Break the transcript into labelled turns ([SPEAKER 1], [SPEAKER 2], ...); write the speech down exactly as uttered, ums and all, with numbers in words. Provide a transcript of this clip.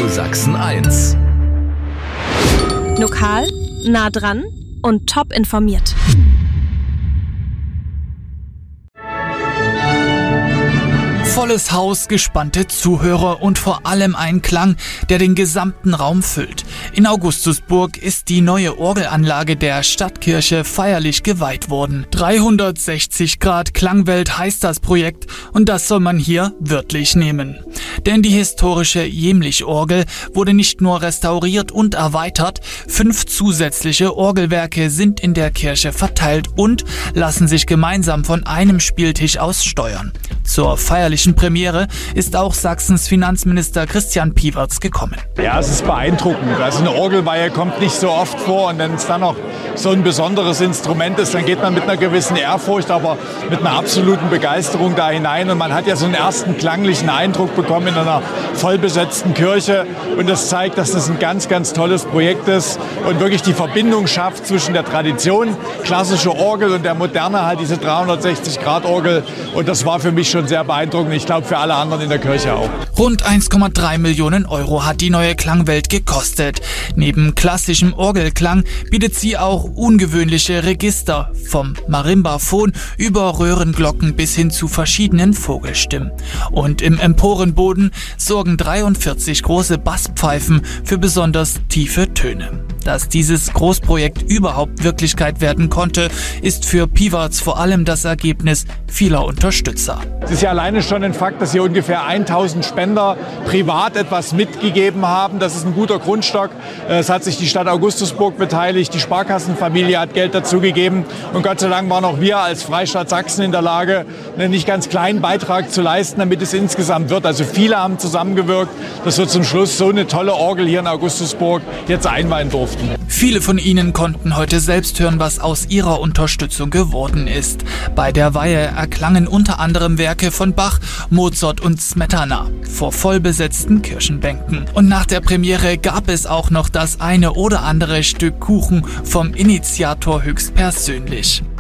[SPEAKER 1] Radio Sachsen eins.
[SPEAKER 2] Lokal, nah dran und top informiert.
[SPEAKER 3] Volles Haus, gespannte Zuhörer und vor allem ein Klang, der den gesamten Raum füllt. In Augustusburg ist die neue Orgelanlage der Stadtkirche feierlich geweiht worden. dreihundertsechzig Grad Klangwelt heißt das Projekt und das soll man hier wörtlich nehmen. Denn die historische Jemlich-Orgel wurde nicht nur restauriert und erweitert, fünf zusätzliche Orgelwerke sind in der Kirche verteilt und lassen sich gemeinsam von einem Spieltisch aus steuern. Zur feierlichen Premiere ist auch Sachsens Finanzminister Christian Piwarz gekommen.
[SPEAKER 4] Ja, es ist beeindruckend. Also eine Orgelweihe kommt nicht so oft vor und wenn es dann noch so ein besonderes Instrument ist, dann geht man mit einer gewissen Ehrfurcht, aber mit einer absoluten Begeisterung da hinein und man hat ja so einen ersten klanglichen Eindruck bekommen in einer vollbesetzten Kirche und das zeigt, dass das ein ganz, ganz tolles Projekt ist und wirklich die Verbindung schafft zwischen der Tradition, klassische Orgel und der Moderne, halt diese dreihundertsechzig Grad Orgel und das war für mich schon sehr beeindruckend. Ich glaube, für alle anderen in der Kirche auch.
[SPEAKER 3] Rund eins Komma drei Millionen Euro hat die neue Klangwelt gekostet. Neben klassischem Orgelklang bietet sie auch ungewöhnliche Register, vom Marimbaphon über Röhrenglocken bis hin zu verschiedenen Vogelstimmen. Und im Emporenboden sorgen dreiundvierzig große Basspfeifen für besonders tiefe Töne. Dass dieses Großprojekt überhaupt Wirklichkeit werden konnte, ist für Piwarz vor allem das Ergebnis vieler Unterstützer.
[SPEAKER 4] Es ist ja alleine schon ein Fakt, dass hier ungefähr tausend Spender privat etwas mitgegeben haben. Das ist ein guter Grundstock. Es hat sich die Stadt Augustusburg beteiligt, die Sparkassenfamilie hat Geld dazugegeben und Gott sei Dank waren auch wir als Freistaat Sachsen in der Lage, einen nicht ganz kleinen Beitrag zu leisten, damit es insgesamt wird. Also viele haben zusammengewirkt, dass wir zum Schluss so eine tolle Orgel hier in Augustusburg jetzt einweihen durften.
[SPEAKER 3] Viele von Ihnen konnten heute selbst hören, was aus ihrer Unterstützung geworden ist. Bei der Weihe erklangen unter anderem Werke von Bach, Mozart und Smetana vor vollbesetzten Kirchenbänken. Und nach der Premiere gab es auch noch das eine oder andere Stück Kuchen vom Initiator höchstpersönlich.